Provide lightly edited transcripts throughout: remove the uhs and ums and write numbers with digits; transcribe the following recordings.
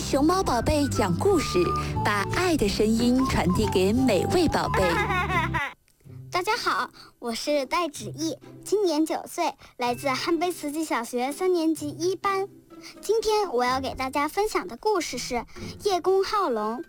熊猫宝贝讲故事，把爱的声音传递给每位宝贝。 大家好，我是戴芷毅，今年9岁，来自汉碑慈济小学3年级1班。今天我要给大家分享的故事是叶公好龙。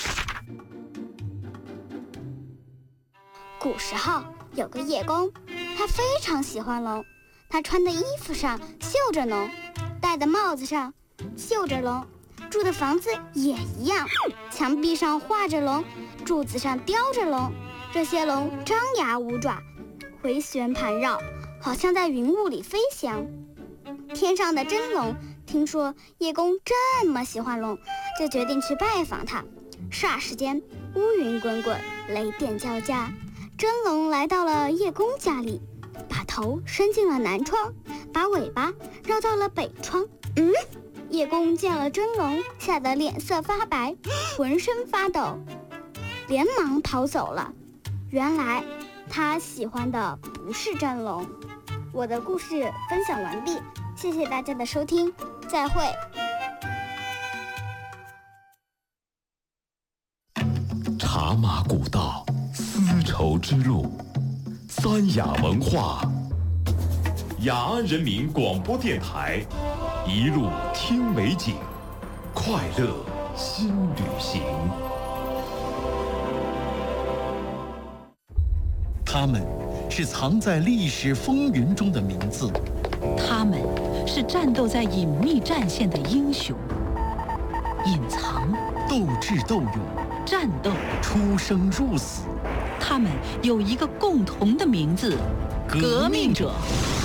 古时候有个叶公，他非常喜欢龙，他穿的衣服上绣着龙，戴的帽子上绣着龙，住的房子也一样，墙壁上画着龙，柱子上雕着龙。这些龙张牙舞爪，回旋盘绕，好像在云雾里飞翔。天上的真龙听说叶公这么喜欢龙，就决定去拜访他。霎时间，乌云滚滚，雷电交加。真龙来到了叶公家里，把头伸进了南窗，把尾巴绕到了北窗。叶公见了真龙，吓得脸色发白，浑身发抖，连忙跑走了。原来他喜欢的不是真龙。我的故事分享完毕，谢谢大家的收听，再会。 茶马古道，丝绸之路，三雅文化，雅安人民广播电台，一路听美景，快乐新旅行。 他们是藏在历史风云中的名字， 他们是战斗在隐秘战线的英雄，隐藏、 斗智斗勇、 战斗、 出生入死。 他们有一个共同的名字：革命者。